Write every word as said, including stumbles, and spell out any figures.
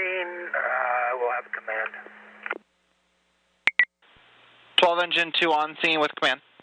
scene, uh, we'll have a command. twelve engine two on scene with command.